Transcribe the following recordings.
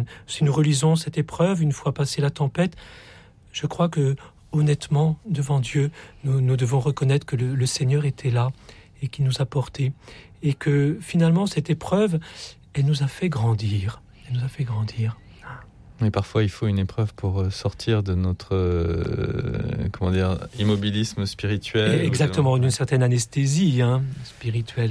si nous relisons cette épreuve, une fois passée la tempête, je crois que, honnêtement, devant Dieu, nous devons reconnaître que le Seigneur était là et qu'il nous a portés. Et que, finalement, cette épreuve, elle nous a fait grandir. Elle nous a fait grandir. Mais parfois, il faut une épreuve pour sortir de notre immobilisme spirituel. Exactement, d'une certaine anesthésie spirituelle.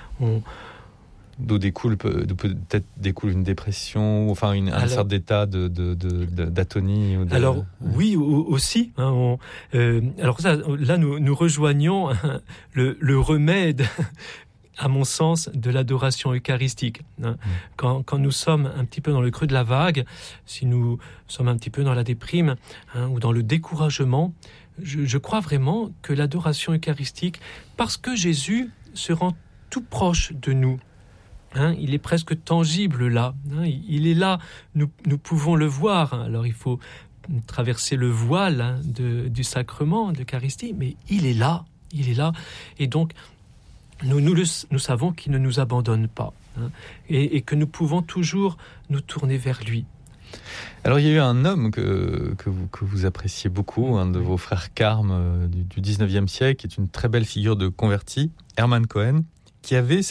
D'où peut-être découle une dépression, ou enfin un certain état d'atonie. Oui, aussi. Alors ça, là, nous rejoignons le remède, à mon sens, de l'adoration eucharistique. Quand nous sommes un petit peu dans le creux de la vague, si nous sommes un petit peu dans la déprime ou dans le découragement, je crois vraiment que l'adoration eucharistique, parce que Jésus se rend tout proche de nous, il est presque tangible là, il est là, nous pouvons le voir. Alors il faut traverser le voile du sacrement de l'Eucharistie, mais il est là, et donc nous savons qu'il ne nous abandonne pas, et que nous pouvons toujours nous tourner vers lui. Alors il y a eu un homme que vous appréciez beaucoup, un de vos frères carmes du 19e siècle, qui est une très belle figure de converti, Hermann Cohen, qui avait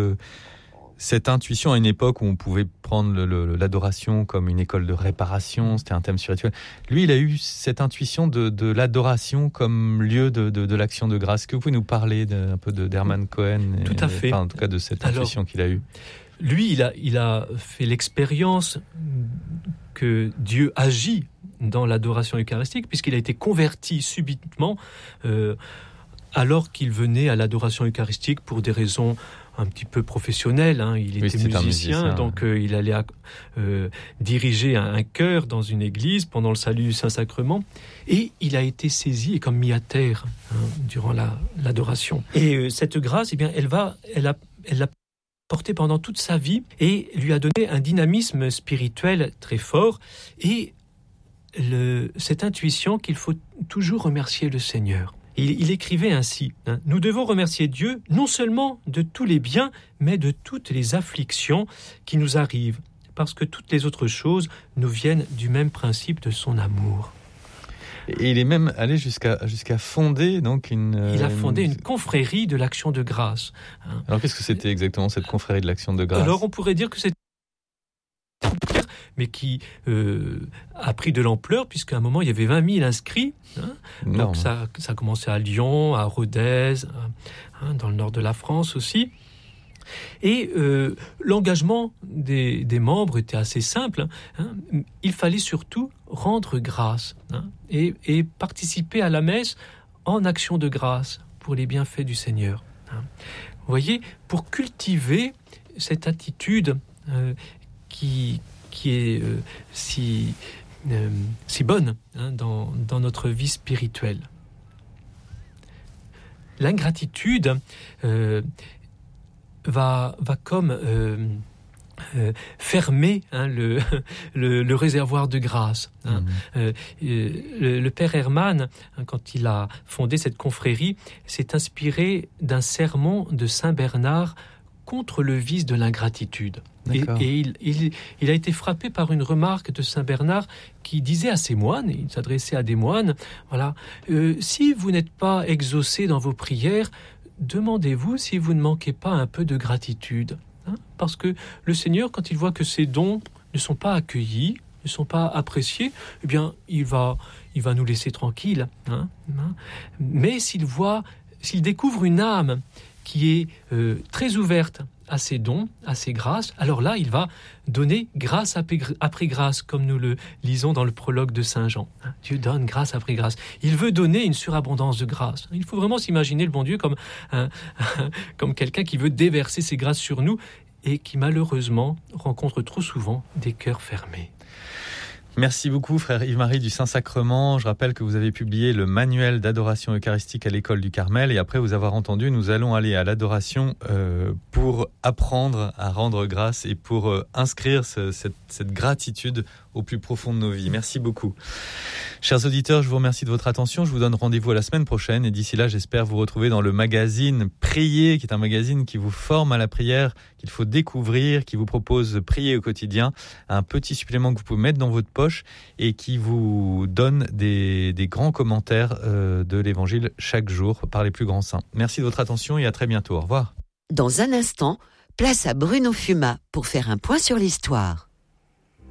cette intuition à une époque où on pouvait prendre l'adoration comme une école de réparation, c'était un thème spirituel. Lui, il a eu cette intuition de l'adoration comme lieu de l'action de grâce. Est-ce que vous pouvez nous parler un peu d'Hermann Cohen? Tout à fait. En tout cas, de cette intuition qu'il a eue. Lui, il a fait l'expérience que Dieu agit dans l'adoration eucharistique, puisqu'il a été converti subitement alors qu'il venait à l'adoration eucharistique pour des raisons un petit peu professionnel, il était musicien, donc il allait diriger un chœur dans une église pendant le salut du Saint-Sacrement, et il a été saisi et comme mis à terre durant l'adoration. Et cette grâce, elle l'a porté pendant toute sa vie et lui a donné un dynamisme spirituel très fort, et cette intuition qu'il faut toujours remercier le Seigneur. Il écrivait ainsi, nous devons remercier Dieu non seulement de tous les biens, mais de toutes les afflictions qui nous arrivent, parce que toutes les autres choses nous viennent du même principe de son amour. Et il est même allé jusqu'à fonder donc Il a fondé une confrérie de l'Action de grâce. Alors qu'est-ce que c'était exactement cette confrérie de l'Action de grâce? Alors on pourrait dire que c'est mais qui a pris de l'ampleur, puisqu'à un moment, il y avait 20 000 inscrits. Donc ça a commencé à Lyon, à Rodez, dans le nord de la France aussi. Et l'engagement des membres était assez simple. Il fallait surtout rendre grâce et participer à la messe en action de grâce pour les bienfaits du Seigneur. Vous voyez, pour cultiver cette attitude qui est si bonne dans notre vie spirituelle. L'ingratitude va comme fermer le réservoir de grâce. Le père Hermann, quand il a fondé cette confrérie, s'est inspiré d'un sermon de Saint Bernard contre le vice de l'ingratitude. Et il a été frappé par une remarque de Saint Bernard qui disait à ses moines, il s'adressait à des moines, si vous n'êtes pas exaucés dans vos prières, demandez-vous si vous ne manquez pas un peu de gratitude. Parce que le Seigneur, quand il voit que ses dons ne sont pas accueillis, ne sont pas appréciés, eh bien, il va nous laisser tranquilles. Mais s'il découvre une âme qui est très ouverte à ses dons, à ses grâces, alors là, il va donner grâce après grâce, comme nous le lisons dans le prologue de Saint Jean. Dieu donne grâce après grâce. Il veut donner une surabondance de grâce. Il faut vraiment s'imaginer le bon Dieu comme quelqu'un qui veut déverser ses grâces sur nous et qui, malheureusement, rencontre trop souvent des cœurs fermés. Merci beaucoup, frère Yves-Marie du Saint-Sacrement. Je rappelle que vous avez publié le manuel d'adoration eucharistique à l'école du Carmel. Et après vous avoir entendu, nous allons aller à l'adoration pour apprendre à rendre grâce et pour inscrire cette gratitude au plus profond de nos vies. Merci beaucoup. Chers auditeurs, je vous remercie de votre attention. Je vous donne rendez-vous à la semaine prochaine. Et d'ici là, j'espère vous retrouver dans le magazine Prier, qui est un magazine qui vous forme à la prière, qu'il faut découvrir, qui vous propose de prier au quotidien. Un petit supplément que vous pouvez mettre dans votre poche et qui vous donne des grands commentaires de l'Évangile chaque jour par les plus grands saints. Merci de votre attention et à très bientôt. Au revoir. Dans un instant, place à Bruno Fuma pour faire un point sur l'histoire.